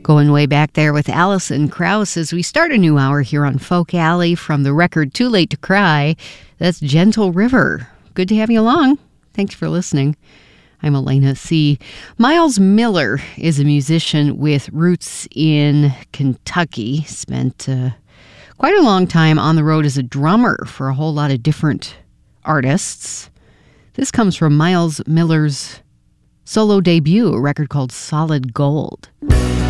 Going way back there with Alison Krauss as we start a new hour here on Folk Alley from the record Too Late to Cry. That's Gentle River. Good to have you along. Thanks for listening. I'm Elena C. Miles Miller is a musician with roots in Kentucky. Spent quite a long time on the road as a drummer for a whole lot of different artists. This comes from Miles Miller's solo debut, a record called Solid Gold.